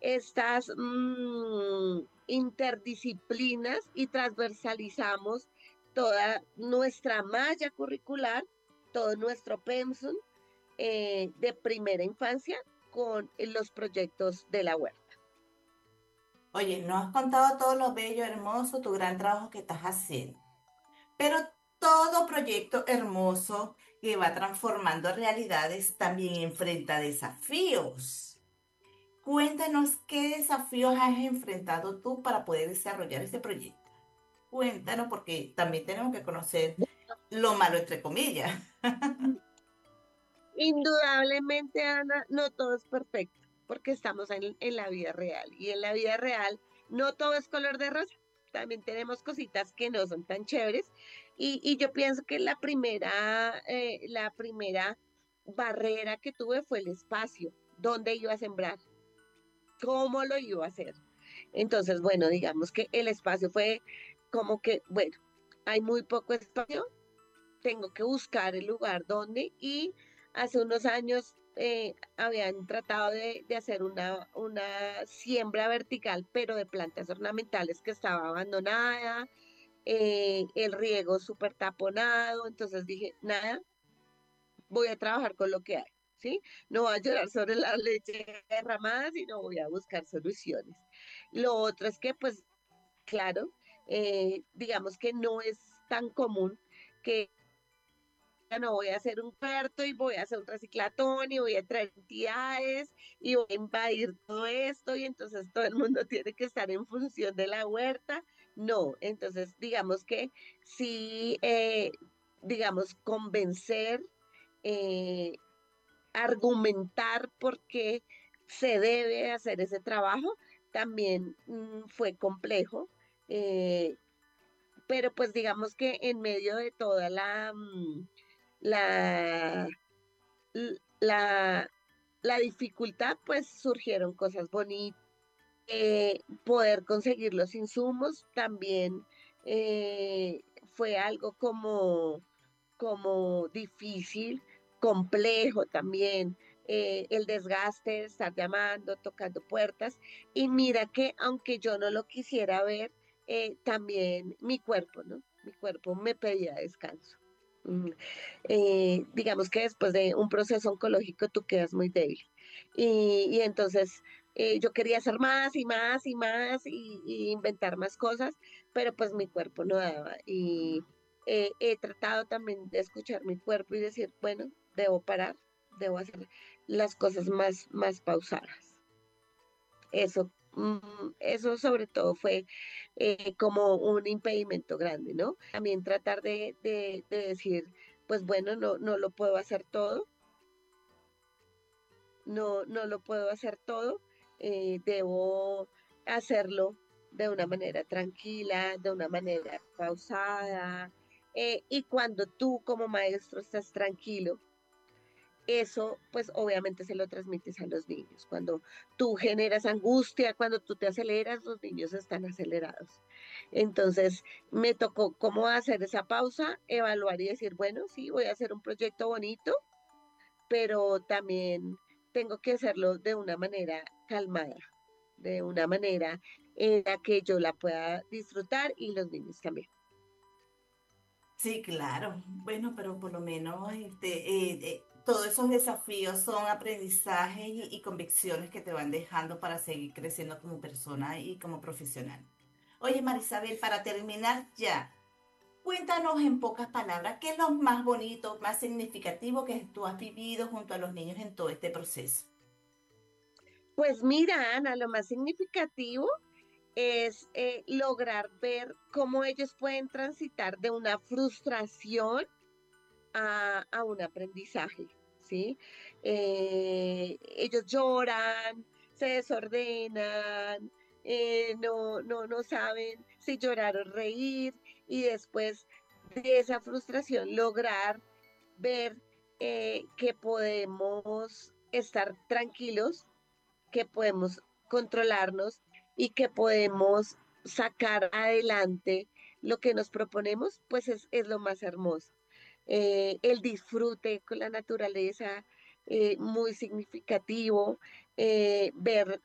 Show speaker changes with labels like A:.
A: estas interdisciplinas y transversalizamos toda nuestra malla curricular, todo nuestro pensum de primera infancia con los proyectos de la huerta.
B: Oye, no has contado todo lo bello, hermoso, tu gran trabajo que estás haciendo. Pero todo proyecto hermoso que va transformando realidades también enfrenta desafíos. Cuéntanos qué desafíos has enfrentado tú para poder desarrollar este proyecto. Cuéntanos porque también tenemos que conocer lo malo, entre comillas.
A: Indudablemente, Ana, no todo es perfecto, porque estamos en la vida real y en la vida real no todo es color de rosa. También tenemos cositas que no son tan chéveres y yo pienso que la primera barrera que tuve fue el espacio, dónde iba a sembrar, cómo lo iba a hacer. Entonces, bueno, digamos que el espacio fue como que, bueno, hay muy poco espacio, tengo que buscar el lugar donde y hace unos años habían tratado de hacer una siembra vertical, pero de plantas ornamentales que estaba abandonada, el riego súper taponado, entonces dije, nada, voy a trabajar con lo que hay. ¿Sí? No voy a llorar sobre la leche derramada, sino voy a buscar soluciones. Lo otro es que, pues, claro, digamos que no es tan común que no voy a hacer un puerto y voy a hacer un reciclatón y voy a traer entidades y voy a invadir todo esto y entonces todo el mundo tiene que estar en función de la huerta. No, entonces digamos que sí, digamos, convencer, eh, argumentar por qué se debe hacer ese trabajo también fue complejo. eh, pero pues digamos que en medio de toda la, la, la dificultad, pues surgieron cosas bonitas. Poder conseguir los insumos también fue algo como difícil, complejo también. El desgaste de estar llamando, tocando puertas. Y mira que aunque yo no lo quisiera ver, también mi cuerpo, ¿no? Mi cuerpo me pedía descanso. Mm, digamos que después de un proceso oncológico tú quedas muy débil. Y entonces yo quería hacer más y más y más y inventar más cosas, pero pues mi cuerpo no daba. Y he tratado también de escuchar mi cuerpo y decir, bueno, debo parar, debo hacer las cosas más pausadas. Eso, eso sobre todo fue como un impedimento grande, ¿no? También tratar de decir, pues bueno, no lo puedo hacer todo, no lo puedo hacer todo, debo hacerlo de una manera tranquila, de una manera pausada, y cuando tú como maestro estás tranquilo, eso pues obviamente se lo transmites a los niños. Cuando tú generas angustia, cuando tú te aceleras, los niños están acelerados. Entonces me tocó cómo hacer esa pausa, evaluar y decir, bueno, sí, voy a hacer un proyecto bonito, pero también tengo que hacerlo de una manera calmada, de una manera en la que yo la pueda disfrutar y los niños también.
B: Sí, claro. Bueno, pero por lo menos todos esos desafíos son aprendizajes y convicciones que te van dejando para seguir creciendo como persona y como profesional. Oye, Marisabel, para terminar ya, cuéntanos en pocas palabras qué es lo más bonito, más significativo que tú has vivido junto a los niños en todo este proceso.
A: Pues mira, Ana, lo más significativo es lograr ver cómo ellos pueden transitar de una frustración a un aprendizaje, ¿sí? Ellos lloran, se desordenan, no saben si llorar o reír, y después de esa frustración lograr ver que podemos estar tranquilos, que podemos controlarnos y que podemos sacar adelante lo que nos proponemos, pues es lo más hermoso. El disfrute con la naturaleza, muy significativo, ver